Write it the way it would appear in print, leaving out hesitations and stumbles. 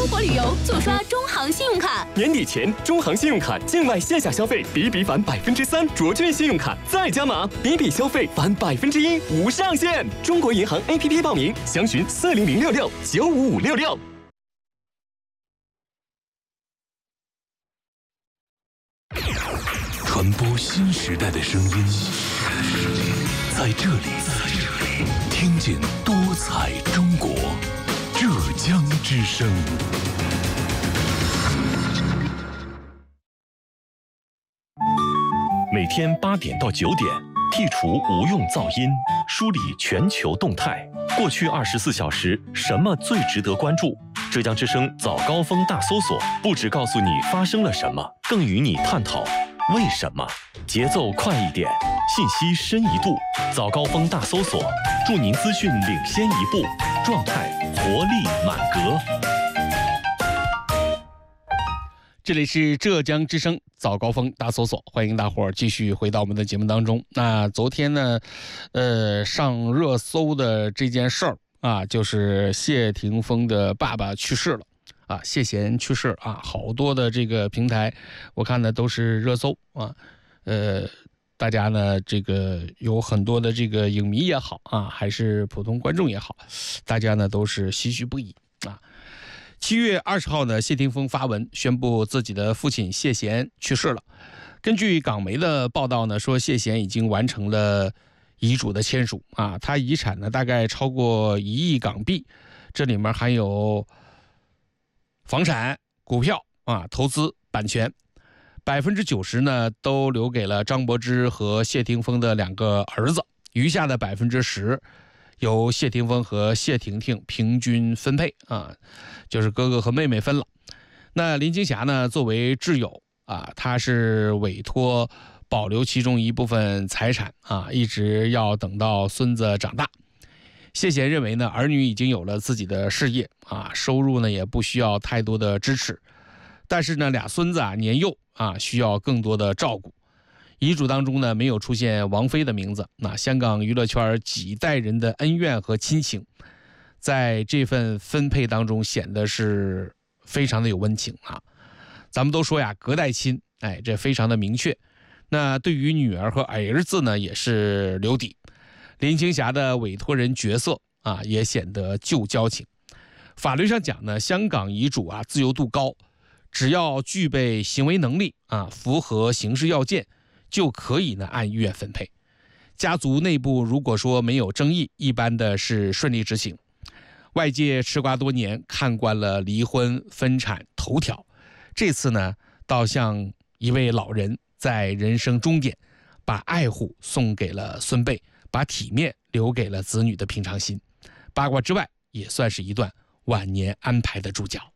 出国旅游就刷中行信用卡。 年底前，中行信用卡境外线下消费比比返3%，卓券信用卡再加码，比比消费返1%，无上限。中国银行 APP 报名，详询40066-95566。 传播新时代的声音，在这里听见多彩中国，浙江之声。 每天8点到9点，剔除无用噪音，梳理全球动态。过去24小时，什么最值得关注？浙江之声早高峰大搜索，不只告诉你发生了什么，更与你探讨为什么。节奏快一点，信息深一度。早高峰大搜索，祝您资讯领先一步，状态活力满格。 这里是浙江之声早高峰大搜索，欢迎大伙儿继续回到我们的节目当中。那昨天呢，上热搜的这件事儿啊，就是谢霆锋的爸爸去世了啊，谢贤去世啊，好多的这个平台我看呢都是热搜啊，大家呢这个有很多的这个影迷也好啊，还是普通观众也好，大家呢都是唏嘘不已啊。7月20号呢，谢霆锋发文宣布自己的父亲谢贤去世了。根据港媒的报道呢，说谢贤已经完成了遗嘱的签署啊，他遗产呢大概超过1亿港币，这里面含有房产、股票啊、投资、版权，90%呢都留给了张柏芝和谢霆锋的2个儿子，余下的10%由谢霆锋和谢婷婷平均分配啊，就是哥哥和妹妹分了。那林青霞呢，作为挚友啊，他是委托保留其中一部分财产啊，一直要等到孙子长大。谢贤认为呢，儿女已经有了自己的事业啊，收入呢也不需要太多的支持，但是呢，2孙子啊年幼啊，需要更多的照顾。遗嘱当中呢，没有出现王菲的名字。那香港娱乐圈几代人的恩怨和亲情，在这份分配当中显得是非常的有温情啊。咱们都说呀，隔代亲，哎，这非常的明确。那对于女儿和儿子呢，也是留底。林青霞的委托人角色啊，也显得旧交情。法律上讲呢，香港遗嘱啊自由度高，只要具备行为能力啊，符合刑事要件，就可以呢按意愿分配。家族内部如果说没有争议，一般的是顺利执行。外界吃瓜多年，看惯了离婚、分产、头条，这次呢，倒像一位老人在人生终点，把爱护送给了孙辈，把体面留给了子女的平常心。八卦之外，也算是一段晚年安排的注脚。